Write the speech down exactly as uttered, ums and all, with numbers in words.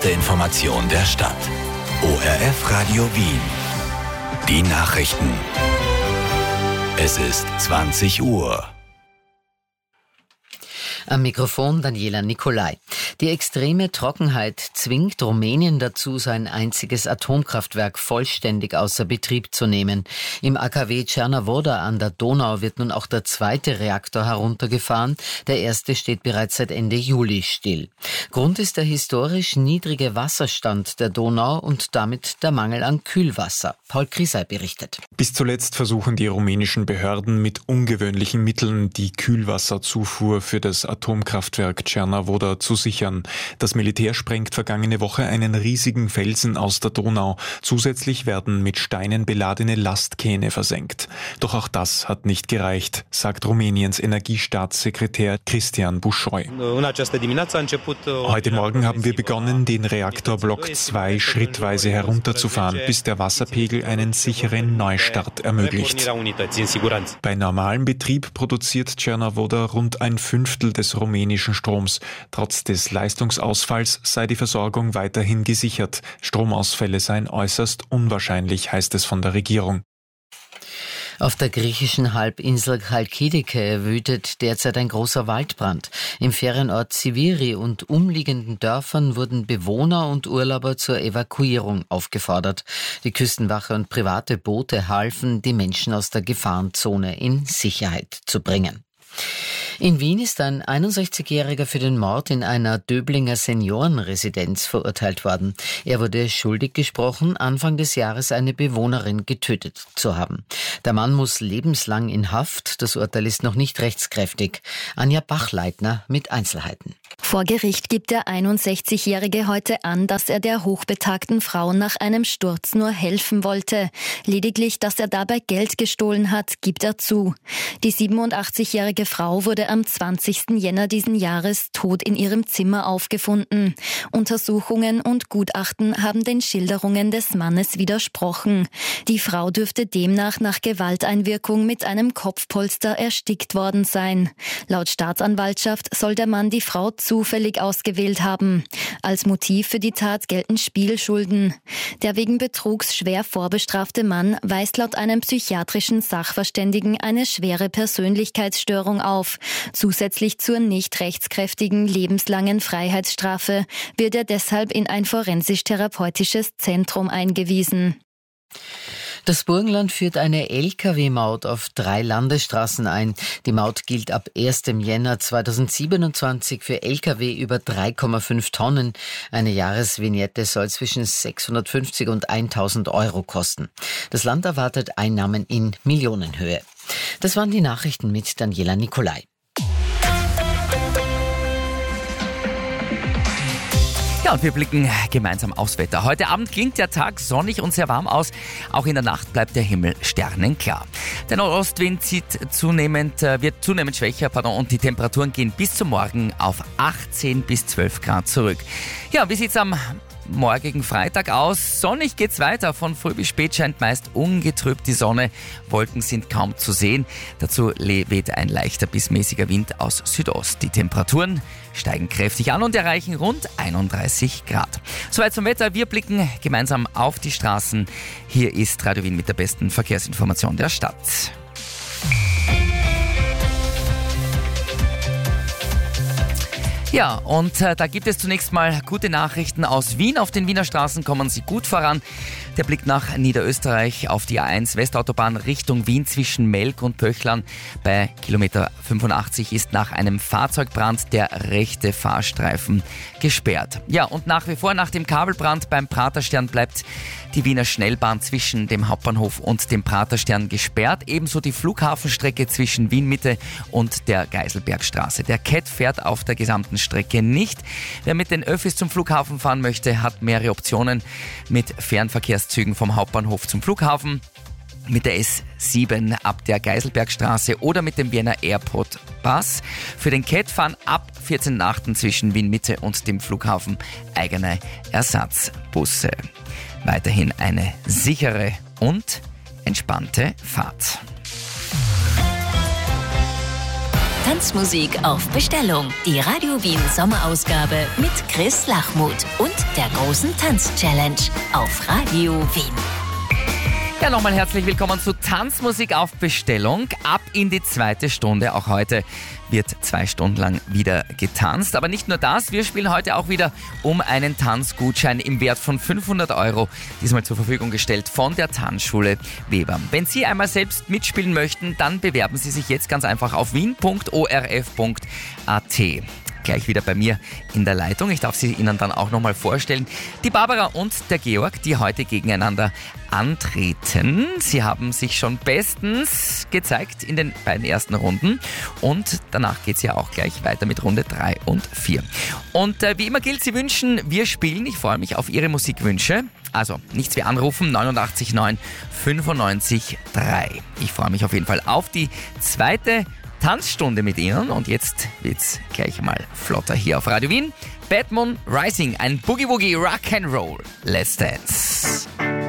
Die Information der Stadt. O R F Radio Wien. Die Nachrichten. Es ist zwanzig Uhr. Am Mikrofon Daniela Nicolai. Die extreme Trockenheit zwingt Rumänien dazu, sein einziges Atomkraftwerk vollständig außer Betrieb zu nehmen. Im A K W Cernavodă an der Donau wird nun auch der zweite Reaktor heruntergefahren. Der erste steht bereits seit Ende Juli still. Grund ist der historisch niedrige Wasserstand der Donau und damit der Mangel an Kühlwasser. Paul Krisei berichtet. Bis zuletzt versuchen die rumänischen Behörden mit ungewöhnlichen Mitteln die Kühlwasserzufuhr für das Atomkraftwerk Cernavodă zu sichern. Das Militär sprengt vergangene Woche einen riesigen Felsen aus der Donau. Zusätzlich werden mit Steinen beladene Lastkähne versenkt. Doch auch das hat nicht gereicht, sagt Rumäniens Energiestaatssekretär Cristian Bușoi. Heute Morgen haben wir begonnen, den Reaktor Block zwei schrittweise herunterzufahren, bis der Wasserpegel einen sicheren Neustart ermöglicht. Bei normalem Betrieb produziert Cernavodă rund ein Fünftel des rumänischen Stroms. Trotz des Leistungsausfalls sei die Versorgung weiterhin gesichert. Stromausfälle seien äußerst unwahrscheinlich, heißt es von der Regierung. Auf der griechischen Halbinsel Chalkidike wütet derzeit ein großer Waldbrand. Im Ferienort Siviri und umliegenden Dörfern wurden Bewohner und Urlauber zur Evakuierung aufgefordert. Die Küstenwache und private Boote halfen, die Menschen aus der Gefahrenzone in Sicherheit zu bringen. In Wien ist ein einundsechzigjähriger für den Mord in einer Döblinger Seniorenresidenz verurteilt worden. Er wurde schuldig gesprochen, Anfang des Jahres eine Bewohnerin getötet zu haben. Der Mann muss lebenslang in Haft. Das Urteil ist noch nicht rechtskräftig. Anja Bachleitner mit Einzelheiten. Vor Gericht gibt der einundsechzigjährige heute an, dass er der hochbetagten Frau nach einem Sturz nur helfen wollte. Lediglich, dass er dabei Geld gestohlen hat, gibt er zu. Die siebenundachtzigjährige Frau wurde am zwanzigsten Jänner diesen Jahres tot in ihrem Zimmer aufgefunden. Untersuchungen und Gutachten haben den Schilderungen des Mannes widersprochen. Die Frau dürfte demnach nach Gewalteinwirkung mit einem Kopfpolster erstickt worden sein. Laut Staatsanwaltschaft soll der Mann die Frau zufällig ausgewählt haben. Als Motiv für die Tat gelten Spielschulden. Der wegen Betrugs schwer vorbestrafte Mann weist laut einem psychiatrischen Sachverständigen eine schwere Persönlichkeitsstörung auf. Zusätzlich zur nicht rechtskräftigen lebenslangen Freiheitsstrafe wird er deshalb in ein forensisch-therapeutisches Zentrum eingewiesen. Das Burgenland führt eine L K W-Maut auf drei Landesstraßen ein. Die Maut gilt ab ersten Jänner zweitausendsiebenundzwanzig für L K W über drei Komma fünf Tonnen. Eine Jahresvignette soll zwischen sechshundertfünfzig und tausend Euro kosten. Das Land erwartet Einnahmen in Millionenhöhe. Das waren die Nachrichten mit Daniela Nicolai. Ja, und wir blicken gemeinsam aufs Wetter. Heute Abend klingt der Tag sonnig und sehr warm aus. Auch in der Nacht bleibt der Himmel sternenklar. Der Nordostwind zieht zunehmend, wird zunehmend schwächer, pardon, und die Temperaturen gehen bis zum Morgen auf achtzehn bis zwölf Grad zurück. Ja, wie sieht's am morgigen Freitag aus? Sonnig geht's weiter. Von früh bis spät scheint meist ungetrübt die Sonne. Wolken sind kaum zu sehen. Dazu weht ein leichter bis mäßiger Wind aus Südost. Die Temperaturen steigen kräftig an und erreichen rund einunddreißig Grad. Soweit zum Wetter. Wir blicken gemeinsam auf die Straßen. Hier ist Radio Wien mit der besten Verkehrsinformation der Stadt. Ja, und äh, da gibt es zunächst mal gute Nachrichten aus Wien. Auf den Wiener Straßen kommen sie gut voran. Der Blick nach Niederösterreich auf die A eins Westautobahn Richtung Wien zwischen Melk und Pöchlern bei Kilometer fünfundachtzig ist nach einem Fahrzeugbrand der rechte Fahrstreifen gesperrt. Ja, und nach wie vor nach dem Kabelbrand beim Praterstern bleibt die Wiener Schnellbahn zwischen dem Hauptbahnhof und dem Praterstern gesperrt. Ebenso die Flughafenstrecke zwischen Wien Mitte und der Geiselbergstraße. Der Cat fährt auf der gesamten Strecke nicht. Wer mit den Öffis zum Flughafen fahren möchte, hat mehrere Optionen mit Fernverkehrszügen vom Hauptbahnhof zum Flughafen, mit der S sieben ab der Geiselbergstraße oder mit dem Vienna Airport Bus. Für den Cat fahren ab vierzehnten achten zwischen Wien Mitte und dem Flughafen eigene Ersatzbusse. Weiterhin eine sichere und entspannte Fahrt. Tanzmusik auf Bestellung. Die Radio Wien Sommerausgabe mit Chris Lachmuth und der großen Tanz-Challenge auf Radio Wien. Ja, nochmal herzlich willkommen zu Tanzmusik auf Bestellung. Ab in die zweite Stunde. Auch heute wird zwei Stunden lang wieder getanzt. Aber nicht nur das, wir spielen heute auch wieder um einen Tanzgutschein im Wert von fünfhundert Euro. Diesmal zur Verfügung gestellt von der Tanzschule Weber. Wenn Sie einmal selbst mitspielen möchten, dann bewerben Sie sich jetzt ganz einfach auf wien punkt o r f punkt a t. Gleich wieder bei mir in der Leitung. Ich darf sie Ihnen dann auch nochmal vorstellen. Die Barbara und der Georg, die heute gegeneinander antreten. Sie haben sich schon bestens gezeigt in den beiden ersten Runden. Und danach geht es ja auch gleich weiter mit Runde drei und vier. Und äh, wie immer gilt, Sie wünschen, wir spielen. Ich freue mich auf Ihre Musikwünsche. Also nichts wie anrufen, neunundachtzig neun fünfundneunzig drei. Ich freue mich auf jeden Fall auf die zweite Tanzstunde mit Ihnen und jetzt wird's gleich mal flotter hier auf Radio Wien. Bad Moon Rising, ein Boogie Woogie Rock and Roll. Let's dance.